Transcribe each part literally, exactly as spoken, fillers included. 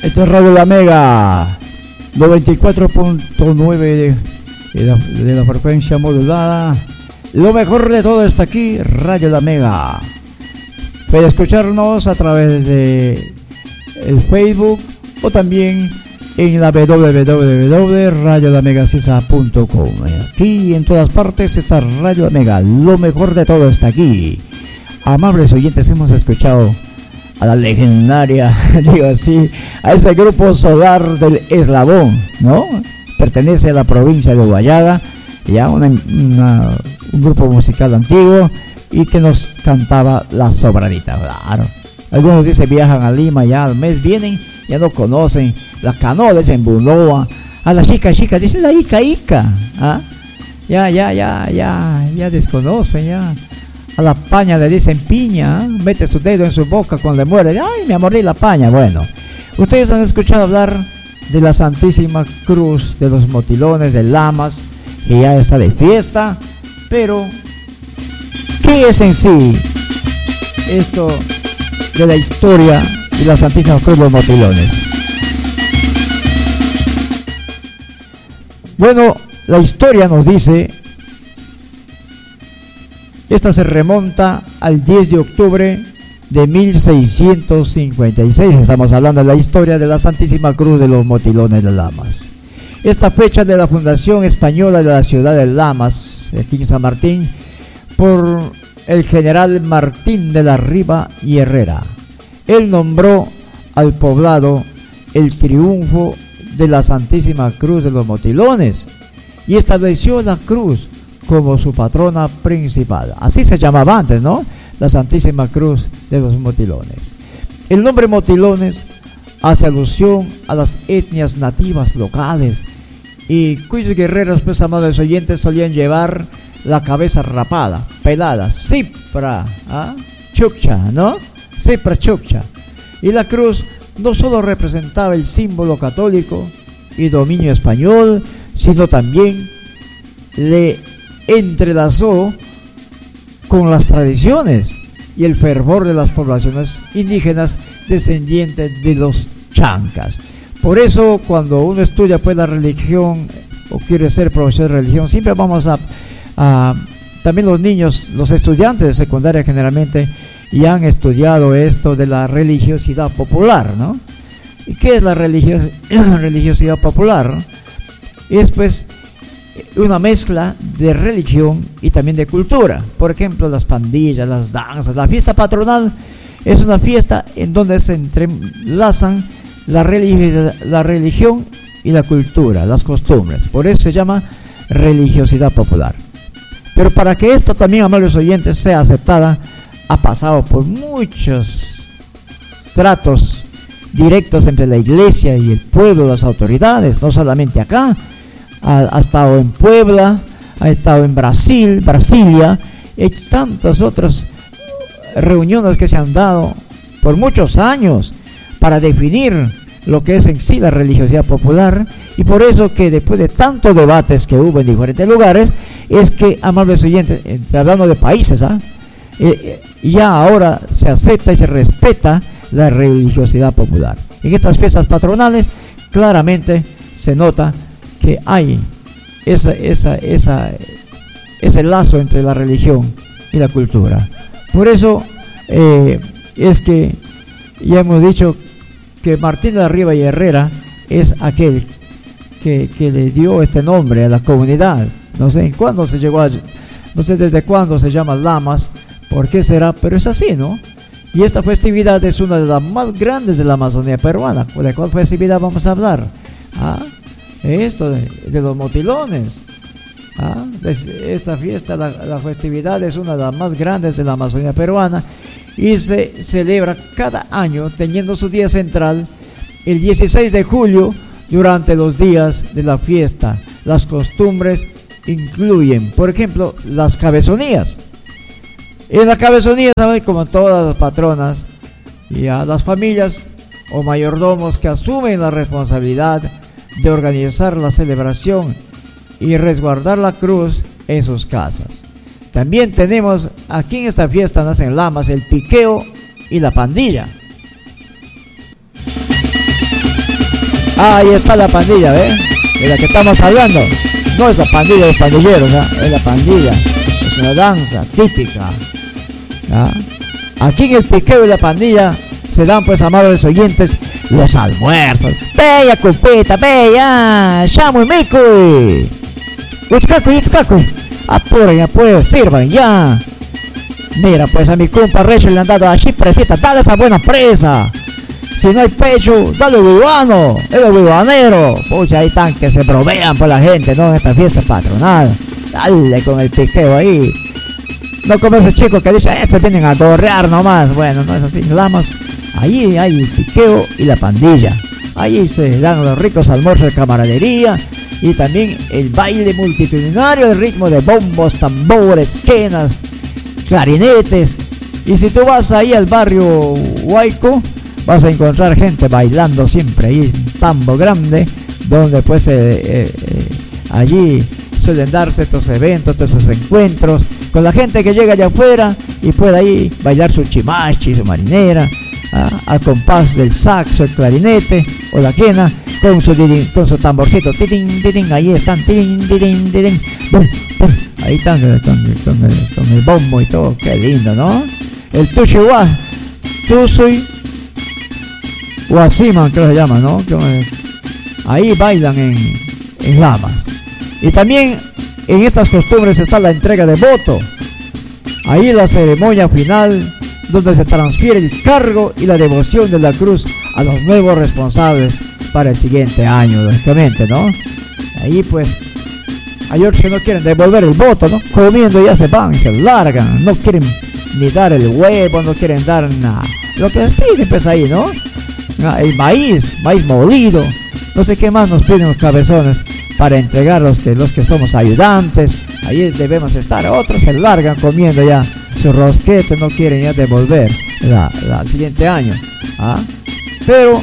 Este es Radio La Mega, noventa y cuatro punto nueve de, de, la, de la frecuencia modulada. Lo mejor de todo está aquí, Radio La Mega. Puede escucharnos a través de el Facebook o también en la w w w punto radio la mega sisa punto com. Aquí en todas partes está Radio La Mega. Lo mejor de todo está aquí. Amables oyentes, hemos escuchado a la legendaria, digo así, a ese grupo solar del Eslabón, ¿no? Pertenece a la provincia de Huallaga, ya una, una, un grupo musical antiguo y que nos cantaba La Sobradita, claro. Algunos dicen viajan a Lima, ya al mes vienen, ya no conocen la canoa, dicen Buloa, a la chica chica dicen la Ica Ica, ¿ah? ya, ya, ya, ya, ya desconocen, ya. A la paña le dicen piña, ¿eh? Mete su dedo en su boca cuando le muere. Ay, me mordí la paña. Bueno, ustedes han escuchado hablar de la Santísima Cruz de los Motilones de Lamas, que ya está de fiesta, pero ¿qué es en sí esto de la historia de la Santísima Cruz de los Motilones? Bueno, la historia nos dice. Esta se remonta al diez de octubre de mil seiscientos cincuenta y seis. Estamos hablando de la historia de la Santísima Cruz de los Motilones de Lamas. Esta fecha de la fundación española de la ciudad de Lamas, aquí en San Martín, por el general Martín de la Riva y Herrera. Él nombró al poblado el triunfo de la Santísima Cruz de los Motilones y estableció la cruz como su patrona principal. Así se llamaba antes, ¿no? La Santísima Cruz de los Motilones. El nombre Motilones hace alusión a las etnias nativas locales y cuyos guerreros, pues, amables oyentes, solían llevar la cabeza rapada, pelada, cipra, ¿ah? Chukcha, ¿no? Cipra Chukcha. Y la cruz no solo representaba el símbolo católico y dominio español, sino también le entrelazó con las tradiciones y el fervor de las poblaciones indígenas descendientes de los chancas. Por eso, cuando uno estudia, pues, la religión o quiere ser profesor de religión, siempre vamos a, a también los niños, los estudiantes de secundaria generalmente ya han estudiado esto de la religiosidad popular, ¿no? ¿Y qué es la religio religiosidad popular? Es, pues, una mezcla de religión y también de cultura. Por ejemplo, las pandillas, las danzas. La fiesta patronal es una fiesta en donde se entrelazan la, religi la religión y la cultura, las costumbres. Por eso se llama religiosidad popular. Pero para que esto también, amables oyentes, sea aceptada, ha pasado por muchos tratos directos entre la iglesia y el pueblo, las autoridades, no solamente acá. Ha, ha estado en Puebla, ha estado en Brasil, Brasilia, y tantas otras reuniones que se han dado por muchos años para definir lo que es en sí la religiosidad popular. Y por eso que después de tantos debates que hubo en diferentes lugares, es que, amables oyentes, hablando de países, ¿ah? eh, ya ahora se acepta y se respeta la religiosidad popular. En estas fiestas patronales claramente se nota que hay esa, esa, esa, ese lazo entre la religión y la cultura. Por eso eh, es que ya hemos dicho que Martín de la Riva y Herrera es aquel que, que le dio este nombre a la comunidad. No sé en cuándo se llegó a, no sé desde cuándo se llama Lamas, por qué será, pero es así, ¿no? Y esta festividad es una de las más grandes de la Amazonía peruana. ¿De cuál festividad vamos a hablar? ¿Ah? Esto de, de los motilones. ¿Ah? Esta fiesta, la, la festividad es una de las más grandes de la Amazonía peruana y se celebra cada año, teniendo su día central el dieciséis de julio durante los días de la fiesta. Las costumbres incluyen, por ejemplo, las cabezonías. En las cabezonías, como todas las patronas y a las familias o mayordomos que asumen la responsabilidad de organizar la celebración y resguardar la cruz en sus casas. También tenemos aquí en esta fiesta, nacen Lamas, el piqueo y la pandilla. Ahí está la pandilla, ¿ves? De la que estamos hablando. No es la pandilla de pandilleros, ¿eh? Es la pandilla. Es una danza típica, ¿ya? Aquí en el piqueo de la pandilla se dan, pues, amables oyentes, los almuerzos. Bella cupita, bella, chamo y mico. Utcaco, utcaco. Apuren, apuren, sirvan ya. Mira, pues a mi compa Recho le han dado así presita, dale esa buena presa. Si no hay pecho, dale huivano, es el huivanero. Pucha, ahí están que se provean por la gente, ¿no? En esta fiesta patronal. Dale con el piqueo ahí. No como esos chicos que dicen, estos vienen a gorrear nomás. Bueno, no es así. Vamos, ahí hay el piqueo y la pandilla. Ahí se dan los ricos almuerzos de camaradería. Y también el baile multitudinario, el ritmo de bombos, tambores, quenas, clarinetes. Y si tú vas ahí al barrio Huayco, vas a encontrar gente bailando siempre. Ahí es un tambo grande, donde pues eh, eh, eh, allí suelen darse estos eventos, estos encuentros, con la gente que llega allá afuera y puede ahí bailar su chimachi, su marinera, ¿ah? Al compás del saxo, el clarinete o la quena, con su, con su tamborcito, titín, titín, ahí están, titín, titín, titín, bum, bum. Ahí están con, con, el, con el bombo y todo, qué lindo, ¿no? El Tushiwa, Tusui, Huasiman, creo que se llama, ¿no? Ahí bailan en, en Lamas. Y también en estas costumbres está la entrega de voto. Ahí la ceremonia final, donde se transfiere el cargo y la devoción de la cruz a los nuevos responsables para el siguiente año, lógicamente, ¿no? Ahí pues hay otros que no quieren devolver el voto, ¿no? Comiendo ya se van y se largan, no quieren ni dar el huevo, no quieren dar nada. Lo que les piden pues ahí, ¿no? El maíz, maíz molido, no sé qué más nos piden los cabezones para entregar los que, los que somos ayudantes. Ahí debemos estar. Otros se largan comiendo ya su rosquete, no quieren ya devolver la, la, el siguiente año, ¿ah? Pero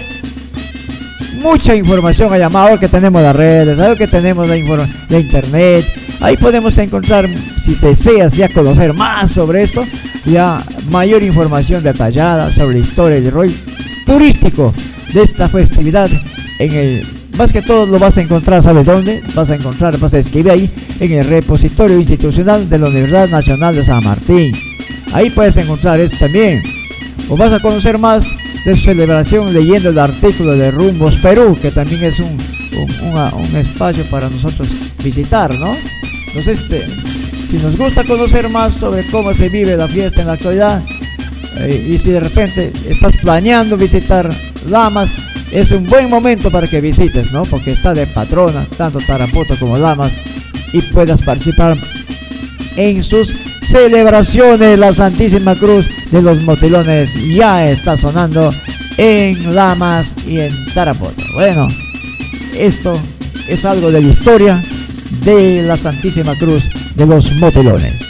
mucha información hay llamado que tenemos las redes, algo que tenemos la, la internet. Ahí podemos encontrar, si deseas ya conocer más sobre esto, ya mayor información detallada sobre la historia y el rol turístico de esta festividad. En el, más que todo lo vas a encontrar, ¿sabes dónde? Vas a encontrar, vas a escribir ahí en el repositorio institucional de la Universidad Nacional de San Martín. Ahí puedes encontrar esto también. O vas a conocer más de su celebración leyendo el artículo de Rumbos Perú, que también es un, un, una, un espacio para nosotros visitar, ¿no? Entonces, este, si nos gusta conocer más sobre cómo se vive la fiesta en la actualidad, eh, y si de repente estás planeando visitar Lamas, es un buen momento para que visites, ¿no? Porque está de patrona, tanto Tarapoto como Lamas, y puedas participar en sus celebraciones. La Santísima Cruz de los Motilones ya está sonando en Lamas y en Tarapoto. Bueno, esto es algo de la historia de la Santísima Cruz de los Motilones.